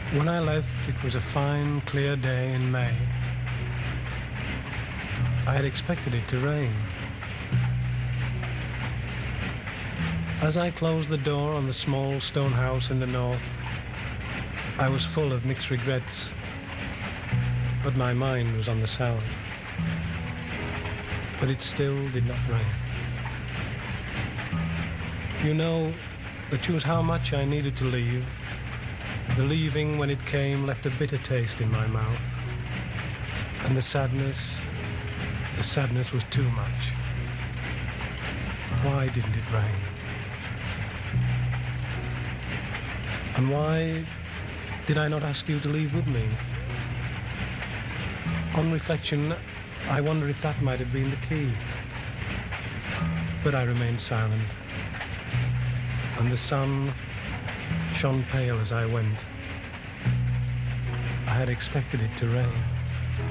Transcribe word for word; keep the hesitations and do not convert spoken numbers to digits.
When I left, it was a fine, clear day in May. I had expected it to rain. As I closed the door on the small stone house in the north, I was full of mixed regrets, but my mind was on the south. But it still did not rain. You know, that was how much I needed to leave. The leaving, when it came, left a bitter taste in my mouth. And the sadness, the sadness was too much. Why didn't it rain? And why did I not ask you to leave with me? On reflection, I wonder if that might have been the key. But I remained silent, and the sun shone pale as I went. I had expected it to rain.